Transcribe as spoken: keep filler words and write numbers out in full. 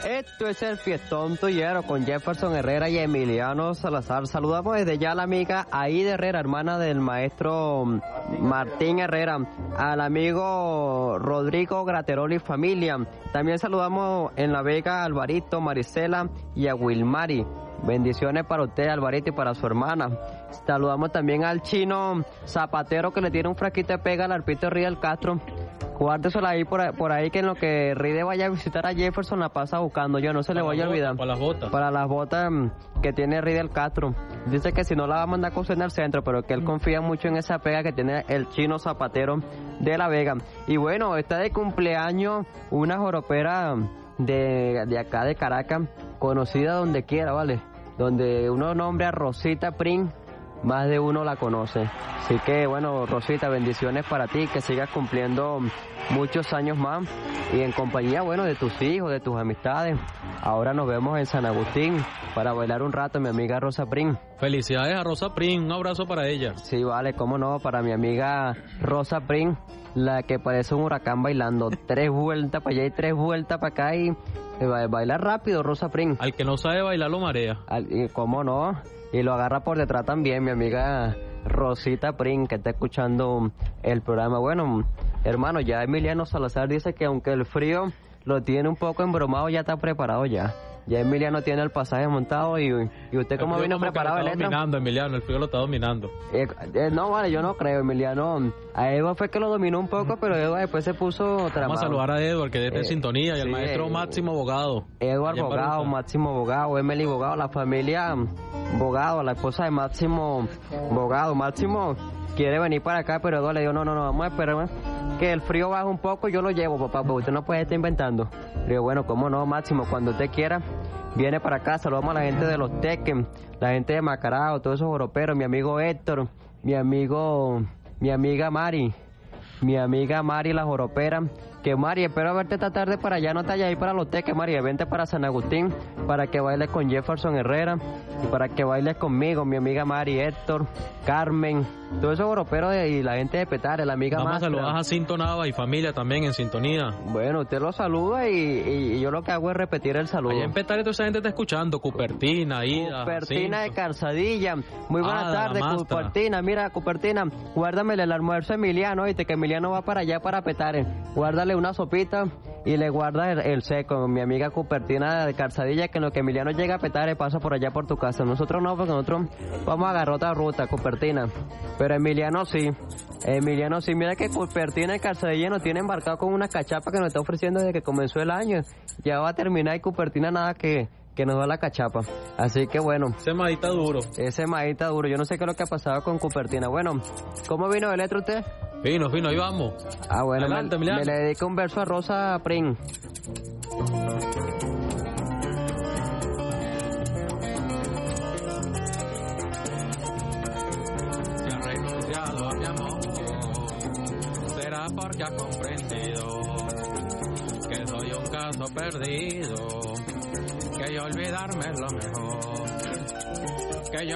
Esto es el Fiestón Tuyero con Jefferson Herrera y Emiliano Salazar. Saludamos desde ya a la amiga Aida Herrera, hermana del maestro Martín Herrera, al amigo Rodrigo Graterol y familia. También saludamos en La Vega a Alvarito, Marisela y a Wilmari. Bendiciones para usted, Alvarito, y para su hermana. Saludamos también al chino Zapatero, que le tiene un frasquito de pega al arpito Riedel Castro. Guárdesela ahí por, por ahí, que en lo que Ride vaya a visitar a Jefferson la pasa buscando. Yo no se le vaya a olvidar. Para las botas. Para las botas que tiene Riedel Castro. Dice que si no la va a mandar a coser en el centro, pero que él confía mucho en esa pega que tiene el chino Zapatero de La Vega. Y bueno, está de cumpleaños una joropera de, de acá de Caracas, conocida donde quiera, ¿vale? Donde uno nombra a Rosita Prin, más de uno la conoce. Así que bueno, Rosita, bendiciones para ti, que sigas cumpliendo muchos años más y en compañía, bueno, de tus hijos, de tus amistades. Ahora nos vemos en San Agustín para bailar un rato, mi amiga Rosa Prin. Felicidades a Rosa Prin, un abrazo para ella. Sí, vale, cómo no, para mi amiga Rosa Prin, la que parece un huracán bailando. Tres vueltas para allá y tres vueltas para acá y bailar rápido, Rosa Prin. Al que no sabe bailar lo marea. Al, y cómo no, y lo agarra por detrás también, mi amiga Rosita Prin, que está escuchando el programa. Bueno, hermano, ya Emiliano Salazar dice que aunque el frío lo tiene un poco embromado, ya está preparado ya. Ya Emiliano tiene el pasaje montado y, y usted como vino preparado, el está dominando, Emiliano, el frío lo está dominando. Eh, eh, no, vale, yo no creo, Emiliano. A Edward fue que lo dominó un poco, pero Edward después se puso tramado. Vamos a saludar a Edward, que está eh, en sintonía, y al sí, maestro Máximo Bogado. Edward Bogado, Máximo Bogado, Emily Bogado, la familia Bogado, la esposa de Máximo Bogado. Máximo quiere venir para acá, pero Edward le dijo, no, no, no, vamos a esperar que el frío baje un poco, yo lo llevo, papá, porque usted no puede estar inventando. Le digo, bueno, cómo no, Máximo, cuando usted quiera, viene para acá. Saludamos a la gente de los Tequen, la gente de Macarao, todos esos europeos, mi amigo Héctor, mi amigo, mi amiga Mari, mi amiga Mari, la joropera. Que Mari, espero verte esta tarde para allá, no te vayas ahí para los Teques, Mari, vente para San Agustín, para que bailes con Jefferson Herrera, y para que bailes conmigo, mi amiga Mari, Héctor, Carmen, todos esos europeos y la gente de Petare, la amiga Vamos a saludar a Cinto Nava y familia también en sintonía. Bueno, usted lo saluda y, y, y yo lo que hago es repetir el saludo. Allá en Petare toda esa gente está escuchando, Cupertina, Ida, Cupertina de Calzadilla, muy buenas ah, tardes, Cupertina, mira, Cupertina, guárdamele el almuerzo a Emiliano, oíste, que Emiliano va para allá para Petare, guárdale una sopita y le guarda el, el seco, mi amiga Cupertina de Calzadilla, que en lo que Emiliano llega a Petare pasa por allá por tu casa. Nosotros no, porque nosotros vamos a agarrar otra ruta, Cupertina, pero Emiliano sí, Emiliano sí, mira que Cupertina de Calzadilla nos tiene embarcado con una cachapa que nos está ofreciendo desde que comenzó el año, ya va a terminar y Cupertina nada que que nos da la cachapa, así que bueno. Ese maíz está duro. Ese maíz está duro, yo no sé qué es lo que ha pasado con Cupertina. Bueno, ¿cómo vino el electro usted? Fino, fino, ahí vamos. Ah, bueno, adelante, me, me le dedico un verso a Rosa Prin. Si has renunciado a mi amor, será porque has comprendido que soy un caso perdido, que yo olvidarme es lo mejor.